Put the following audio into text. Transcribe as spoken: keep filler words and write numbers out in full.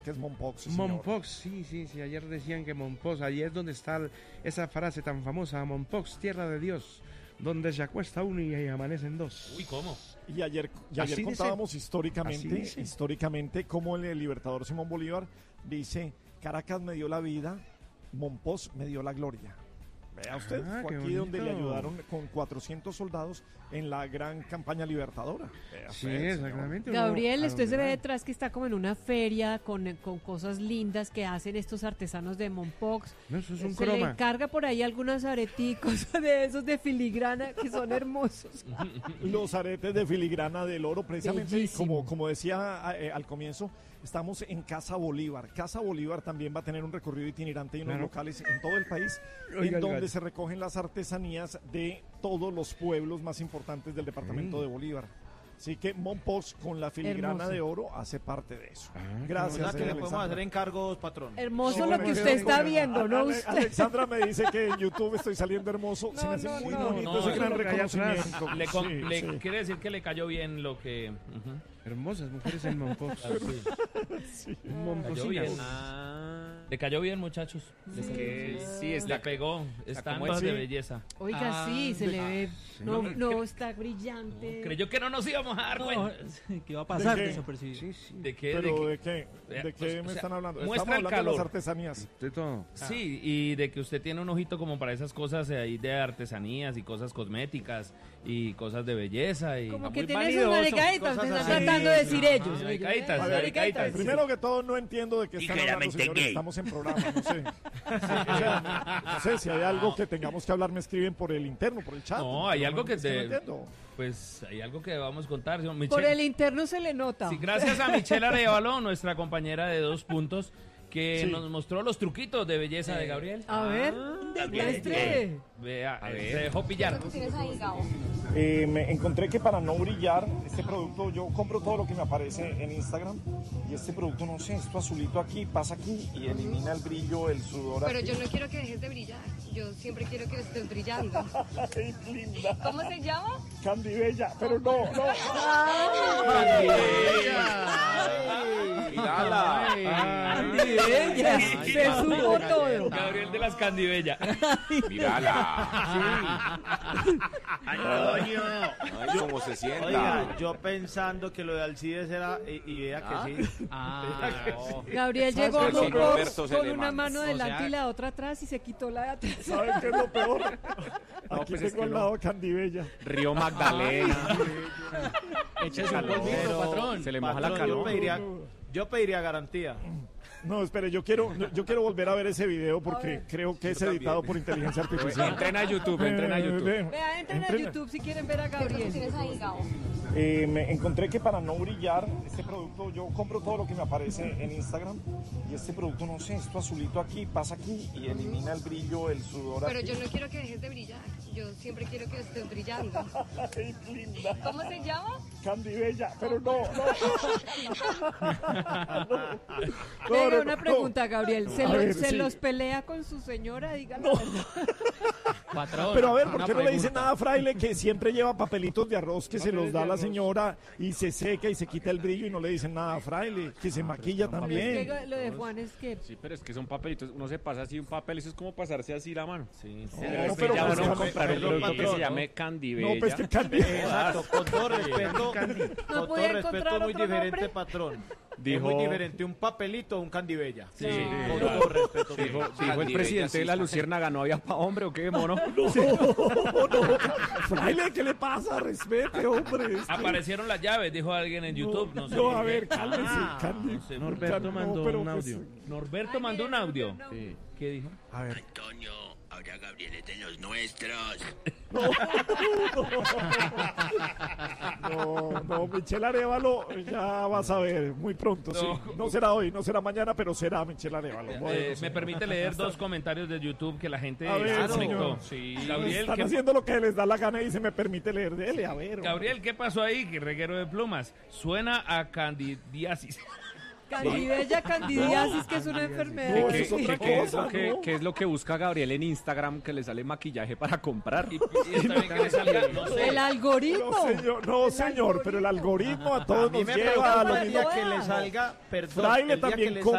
que es Mompox. Sí, Mompox, sí, sí, sí, ayer decían que Mompox, allí es donde está esa frase tan famosa, Mompox, tierra de Dios, donde se acuesta uno y amanecen dos. Uy, ¿cómo? Y ayer, y ayer Así contábamos dice. históricamente, Así históricamente cómo el libertador Simón Bolívar dice, Caracas me dio la vida, Mompox me dio la gloria. Vea usted, Ah, fue qué aquí bonito. donde le ayudaron con cuatrocientos soldados en la gran campaña libertadora. Vea Sí, usted, señor. exactamente. Gabriel, uno, ¿a usted se dónde ve va? detrás que está como en una feria con, con cosas lindas que hacen estos artesanos de Mompox. No, eso es un se le croma. encarga por ahí algunos areticos de esos de filigrana que son hermosos. Los aretes de filigrana del oro, precisamente, Bellísimo. como, como decía eh, al comienzo, estamos en Casa Bolívar. Casa Bolívar también va a tener un recorrido itinerante y unos Claro. locales en todo el país, Oiga, en donde oiga. se recogen las artesanías de todos los pueblos más importantes del departamento Mm. de Bolívar. Así que Mompox con la filigrana Hermoso. de oro hace parte de eso. Ah, Gracias, O sea, que señor le podemos Alexandra. hacer encargos, patrón. Hermoso Sí, lo bueno, que me usted quedo está con- viendo, ¿no? Ale- Usted. Alexandra me dice que en YouTube estoy saliendo hermoso. Se No, me hace no, muy no. bonito No, ese eso gran es lo que hay atrás. reconocimiento. Le, con- Sí, le sí. quiere decir que le cayó bien lo que... ujú. Hermosas mujeres en Mompox. Ah, sí. Cayó Momposinas. bien. Ah. Le cayó bien, muchachos. Es que sí, Le está pegó. Están como todas así. de belleza. Oiga, Ah, sí, se le ve. No, No, no, cre- está brillante. Creyó que no nos íbamos a dar No, cuenta. ¿qué va a pasar? ¿De qué? Desapercibido. Sí, sí. ¿De qué? ¿Pero de de qué? qué? Vea, ¿De qué pues, o me sea, están hablando? muestra Estamos el hablando de calor. las artesanías. De todo. Sí, y de que usted tiene un ojito como para esas cosas ahí de artesanías y cosas cosméticas y cosas de belleza y Como Está que muy tiene sus vanidoso, maricaditas, cosas me están así. tratando de decir Ajá, ellos. maricaditas, Ellos, A ver, maricaditas. Primero que todo, no entiendo de qué Y están que la hablando, mente señores. gay. Estamos en programa, no sé. Sí, o sea, no sé si hay algo que tengamos que hablar, me escriben por el interno, por el chat. No, hay Pero algo que es no te- entiendo. Pues hay algo que vamos a contar. señor Por Michelle. el interno se le nota. Sí, gracias a Michelle Arevalo, nuestra compañera de Dos Puntos, que Sí. nos mostró los truquitos de belleza de Gabriel. A ver, demuestre. Vea, A eh, ver. se dejó pillar. tienes ahí, Gabo? Eh, me encontré que para no brillar, este producto, yo compro todo lo que me aparece en Instagram y este producto, no sé, esto azulito aquí, pasa aquí y elimina el brillo, el sudor. Pero aquí. yo no quiero que dejes de brillar. Yo siempre quiero que estés brillando. Ay, linda, ¿Cómo se llama? Candy Bella, pero no, no. Mírala. Andy Bella, se supo todo. Gabriel de las Candibella. Mírala. Antonio. Ay, cómo se sienta. Oiga, yo pensando que lo de Alcides era. Y, y vea que Ah. sí. Ah, Gabriel ¿Sabes llegó a qué es lo Mompox Roberto con una Selemán? mano O adelante sea- y la otra atrás y se quitó la de atrás. ¿Saben qué es lo peor? No, Aquí pues es tengo que al no. lado Candy Bella. Río Magdalena. Échese un polvito, Pero, patrón. Se le moja la patrón, yo calor. pediría, yo pediría garantía. No, espere, yo quiero, yo quiero volver a ver ese video porque creo que es editado por inteligencia artificial. Entren a YouTube, entren a Eh, YouTube. ve, Vea, entren a entren- YouTube si quieren ver a ¿Qué Gabriel. tienes ahí, Gabo? Eh, me encontré que para no brillar, este producto, yo compro todo lo que me aparece en Instagram y este producto, no sé, esto azulito aquí, pasa aquí y elimina el brillo, el sudor. Pero aquí. yo no quiero que dejes de brillar. Yo siempre quiero que estés brillando. Ay, linda, ¿Cómo se llama? Candy Bella, pero no, no. Venga, no, una no. pregunta, Gabriel. ¿Se, A lo- ver, se sí. los pelea con su señora? Dígame. la verdad. Patrón. Pero a ver, ¿por una qué no le dice pregunta. nada a Fraile que siempre lleva papelitos de arroz que se los da a la señora y se seca y se quita el brillo y no le dicen nada a Fraile? Que se maquilla Pero es también. que lo de Juan es que Sí, pero es que son papelitos. Uno se pasa así un papel, eso es como pasarse así la mano. Sí, sí. No, Pero pero ya pues, van a déjame- comprar un perdón, producto que patrón, se ¿no? llame Candy No, Bella. pues que Candy Exacto, con todo respeto. Con ¿No todo podía respeto, encontrar muy otro diferente, nombre? patrón. Dijo- Es muy diferente un papelito a un Candibella. Sí, Con claro. todo respeto. Dijo, dijo el Candy presidente Bella, de la sí. Luciérnaga, ¿no había pa' hombre o qué, mono? Fraile, ¿qué le pasa? Respete, hombre. Es que- Aparecieron las llaves, dijo alguien en YouTube. No, sé No, por a qué. ver, cálmese, Ah, Candy. no sé, Norberto No, mandó pero un pues, audio. Norberto mandó un audio. Sí. ¿Qué dijo? A ver. Antonio, ahora Gabriel es de los nuestros. No, no, Michelle Arevalo, ya vas a ver, muy pronto, sí. No. No será hoy, no será mañana, pero será Michelle Arevalo. Eh, Bueno, me permite leer dos comentarios de YouTube que la gente A ver, se conectó. señor. Sí, Gabriel, Están ¿qué, haciendo lo que les da la gana y se me permite leer. Dele, a ver. hombre. Gabriel, ¿qué pasó ahí? Que reguero de plumas. Suena a candidiasis. Candibella, candidiasis, que es una enfermedad. No, ¿Qué, eso es otra qué- qué es cosa, lo que, ¿no? qué es lo que busca Gabriel en Instagram que le sale maquillaje para comprar? Y, y está bien que le salga, no sé. El algoritmo. No, señor, no, señor, pero el algoritmo a A todos mí nos me lleva a preocupa lo el mismo. día que le salga, perdón, Fraile el día también que le compra